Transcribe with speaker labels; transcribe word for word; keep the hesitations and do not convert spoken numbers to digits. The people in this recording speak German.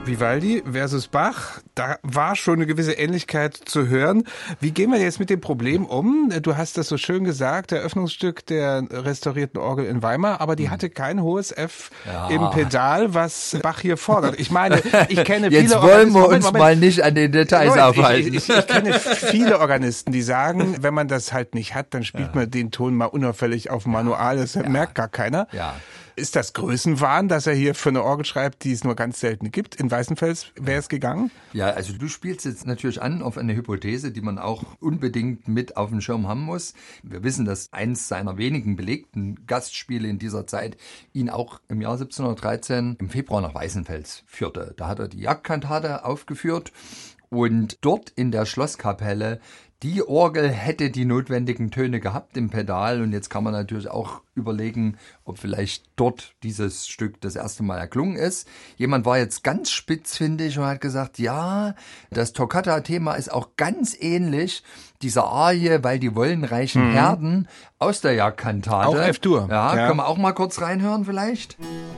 Speaker 1: Vivaldi versus Bach, da war schon eine gewisse Ähnlichkeit zu hören. Wie gehen wir jetzt mit dem Problem um? Du hast das so schön gesagt, Eröffnungsstück der restaurierten Orgel in Weimar, aber die hatte kein hohes F ja. im Pedal, was Bach hier fordert. Ich meine, ich kenne
Speaker 2: jetzt
Speaker 1: viele
Speaker 2: wollen wir
Speaker 1: Organisten,
Speaker 2: uns Moment, mal nicht an den Details
Speaker 1: Moment,
Speaker 2: aufhalten.
Speaker 1: Ich, ich, ich kenne viele Organisten, die sagen, wenn man das halt nicht hat, dann spielt ja. man den Ton mal unauffällig auf Manual, das ja. merkt gar keiner.
Speaker 2: Ja.
Speaker 1: Ist das Größenwahn, dass er hier für eine Orgel schreibt, die es nur ganz selten gibt? In Weißenfels wäre es gegangen?
Speaker 2: Ja, also du spielst jetzt natürlich an auf eine Hypothese, die man auch unbedingt mit auf dem Schirm haben muss. Wir wissen, dass eins seiner wenigen belegten Gastspiele in dieser Zeit ihn auch im Jahr siebzehnhundertdreizehn im Februar nach Weißenfels führte. Da hat er die Jagdkantate aufgeführt und dort in der Schlosskapelle die Orgel hätte die notwendigen Töne gehabt im Pedal und jetzt kann man natürlich auch überlegen, ob vielleicht dort dieses Stück das erste Mal erklungen ist. Jemand war jetzt ganz spitzfindig und hat gesagt, ja, das Toccata-Thema ist auch ganz ähnlich dieser Arie, weil die wollenreichen mhm. Herden aus der Jagdkantate.
Speaker 1: Auch F-Dur.
Speaker 2: Ja,
Speaker 1: ja,
Speaker 2: können wir auch mal kurz reinhören vielleicht?